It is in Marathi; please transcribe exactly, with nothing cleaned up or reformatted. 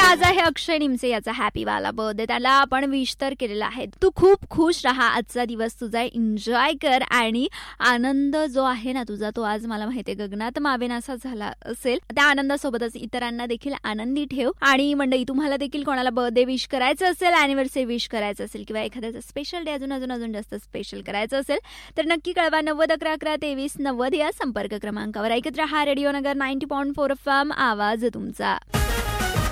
आज आहे अक्षय निमसे याचा हॅपी वाला बर्थडे. त्याला आपण विश तर केलेला आहे. तू खूप खुश राहा, आजचा दिवस तुझा एन्जॉय कर आणि आनंद जो आहे ना तुझा तो आज मला माहितीये गगनात मावेनासा झाला असेल. त्या आनंदासोबतच इतरांना देखील आनंदी ठेव. आणि मंडळी तुम्हाला देखील कोणाला बर्थडे विश करायचं असेल, अॅनिव्हर्सरी विश करायचं असेल किंवा एखाद्याचा स्पेशल डे अजून अजून अजून जास्त स्पेशल करायचं असेल तर नक्की कळवा. नव्वद अकरा अकरा तेवीस नव्वद या संपर्क क्रमांकावर. ऐकत रहा रेडिओ नगर ninety point four F M, आवाज तुमचा.